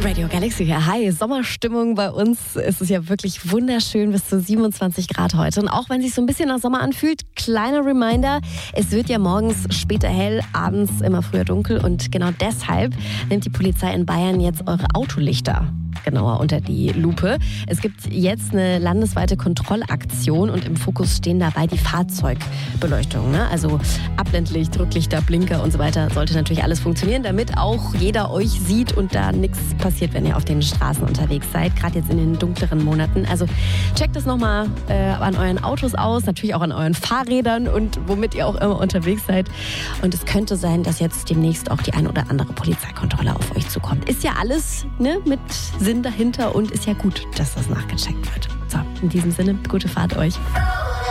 Radio Galaxy hier. Hi, Sommerstimmung bei uns. Es ist ja wirklich wunderschön, bis zu 27 Grad heute. Und auch wenn es sich so ein bisschen nach Sommer anfühlt, kleiner Reminder, es wird ja morgens später hell, abends immer früher dunkel. Und genau deshalb nimmt die Polizei in Bayern jetzt eure Autolichter genauer unter die Lupe. Es gibt jetzt eine landesweite Kontrollaktion und im Fokus stehen dabei die Fahrzeugbeleuchtung. Ne? Also Abblendlicht, Rücklichter, Blinker und so weiter. Sollte natürlich alles funktionieren, damit auch jeder euch sieht und da nichts passiert, wenn ihr auf den Straßen unterwegs seid. Gerade jetzt in den dunkleren Monaten. Also checkt es nochmal an euren Autos aus, natürlich auch an euren Fahrrädern und womit ihr auch immer unterwegs seid. Und es könnte sein, dass jetzt demnächst auch die ein oder andere Polizeikontrolle auf euch zukommt. Ist ja alles mit Sinn dahinter und ist ja gut, dass das nachgecheckt wird. So, in diesem Sinne, gute Fahrt euch.